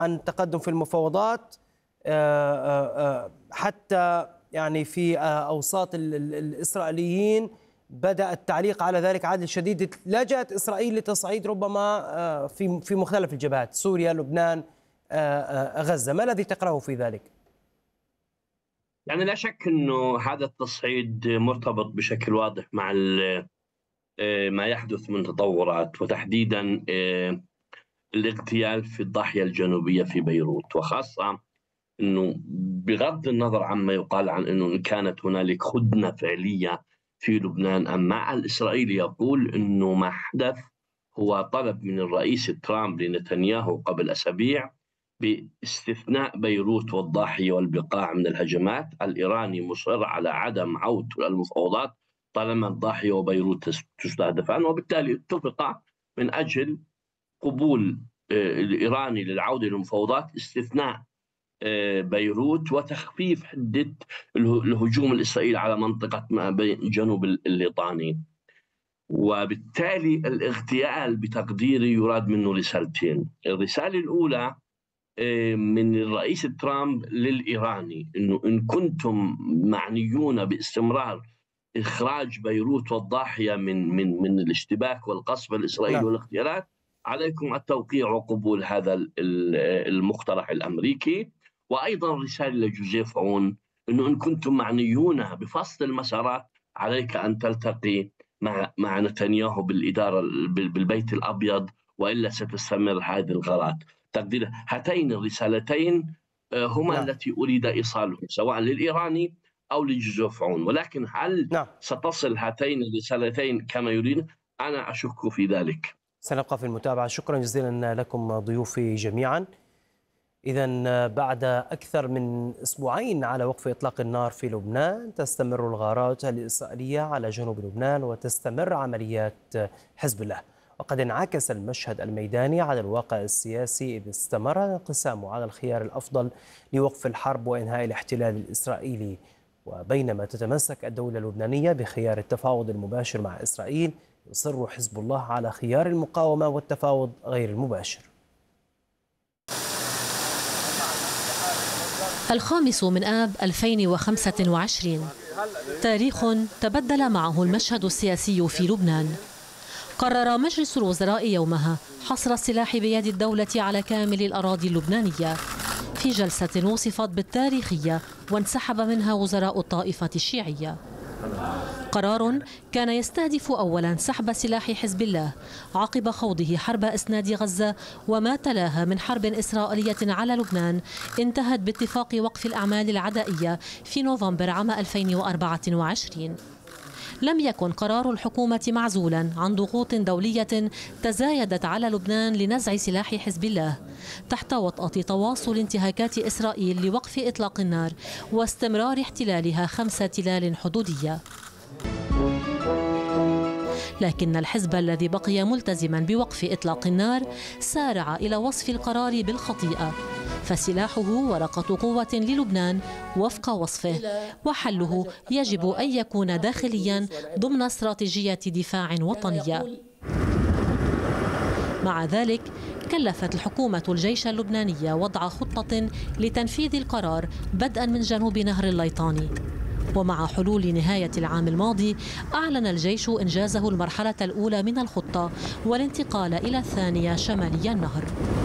عن تقدم في المفاوضات، حتى يعني في أوساط الإسرائيليين بدأ التعليق على ذلك. عادل الشديد، لجأت إسرائيل لتصعيد ربما في مختلف الجبهات، سوريا، لبنان، غزة. ما الذي تقرأه في ذلك؟ يعني لا شك أنه هذا التصعيد مرتبط بشكل واضح مع ما يحدث من تطورات، وتحديدا الاغتيال في الضاحية الجنوبية في بيروت، وخاصة أنه بغض النظر عما يقال عن أنه إن كانت هنالك هدنة فعلية في لبنان أم مع الإسرائيلي، يقول أنه ما حدث هو طلب من الرئيس ترامب لنتنياهو قبل أسابيع باستثناء بيروت والضاحية والبقاع من الهجمات. الإيراني مصر على عدم عودة المفاوضات طالما الضاحية وبيروت تستهدفان، وبالتالي اتفق من أجل قبول الإيراني للعودة للمفاوضات استثناء بيروت وتخفيف حدة الهجوم الإسرائيلي على منطقة ما بين جنوب الليطاني. وبالتالي الاغتيال بتقديري يراد منه رسالتين. الرسالة الأولى من الرئيس ترامب للإيراني أنه إن كنتم معنيون باستمرار إخراج بيروت والضاحية من الاشتباك والقصف الإسرائيلي والاغتيالات، عليكم التوقيع وقبول هذا المقترح الأمريكي. وأيضا رسالة لجوزيف عون أنه إن كنتم معنيون بفصل المسارات عليك أن تلتقي مع نتنياهو بالإدارة بالبيت الأبيض، وإلا ستستمر هذه الغارات. تقدير هاتين الرسالتين هما التي أريد إيصالهم سواء للإيراني أو لجوزيف عون، ولكن هل ستصل هاتين الرسالتين كما يريد؟ أنا أشك في ذلك. سنبقى في المتابعة. شكرا جزيلا لكم ضيوفي جميعا. إذن بعد أكثر من أسبوعين على وقف إطلاق النار في لبنان، تستمر الغارات الإسرائيلية على جنوب لبنان وتستمر عمليات حزب الله. وقد انعكس المشهد الميداني على الواقع السياسي، إذ استمر الانقسام على الخيار الأفضل لوقف الحرب وإنهاء الاحتلال الإسرائيلي. وبينما تتمسك الدولة اللبنانية بخيار التفاوض المباشر مع إسرائيل، يصر حزب الله على خيار المقاومة والتفاوض غير المباشر. 5 آب 2025، تاريخ تبدل معه المشهد السياسي في لبنان. قرر مجلس الوزراء يومها حصر السلاح بيد الدولة على كامل الأراضي اللبنانية في جلسة وصفت بالتاريخية وانسحب منها وزراء الطائفة الشيعية. قرار كان يستهدف أولا سحب سلاح حزب الله عقب خوضه حرب إسناد غزة وما تلاها من حرب إسرائيلية على لبنان انتهت باتفاق وقف الأعمال العدائية في نوفمبر عام 2024. لم يكن قرار الحكومة معزولا عن ضغوط دولية تزايدت على لبنان لنزع سلاح حزب الله تحت وطأة تواصل انتهاكات إسرائيل لوقف إطلاق النار واستمرار احتلالها 5 تلال حدودية. لكن الحزب الذي بقي ملتزما بوقف إطلاق النار سارع إلى وصف القرار بالخطيئة، فسلاحه ورقة قوة للبنان وفق وصفه، وحله يجب أن يكون داخليا ضمن استراتيجية دفاع وطنية. مع ذلك كلفت الحكومة الجيش اللبناني وضع خطة لتنفيذ القرار بدءا من جنوب نهر الليطاني. ومع حلول نهاية العام الماضي أعلن الجيش إنجازه المرحلة الأولى من الخطة والانتقال إلى الثانية شمالي النهر.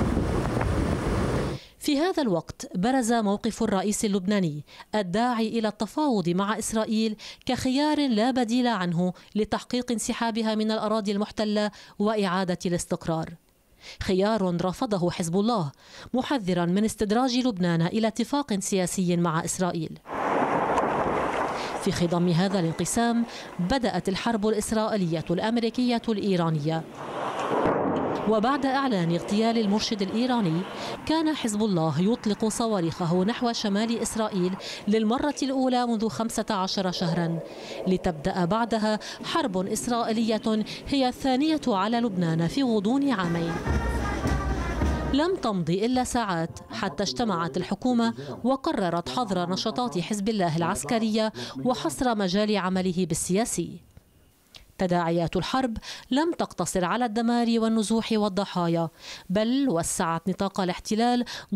في هذا الوقت برز موقف الرئيس اللبناني الداعي إلى التفاوض مع إسرائيل كخيار لا بديل عنه لتحقيق انسحابها من الأراضي المحتلة وإعادة الاستقرار. خيار رفضه حزب الله محذرا من استدراج لبنان إلى اتفاق سياسي مع إسرائيل. في خضم هذا الانقسام بدأت الحرب الإسرائيلية الأمريكية الإيرانية. وبعد إعلان اغتيال المرشد الإيراني كان حزب الله يطلق صواريخه نحو شمال إسرائيل للمرة الأولى منذ 15 شهرا، لتبدأ بعدها حرب إسرائيلية هي الثانية على لبنان في غضون عامين. لم تمضي إلا ساعات حتى اجتمعت الحكومة وقررت حظر نشاطات حزب الله العسكرية وحصر مجال عمله بالسياسي. تداعيات الحرب لم تقتصر على الدمار والنزوح والضحايا، بل وسعت نطاق الاحتلال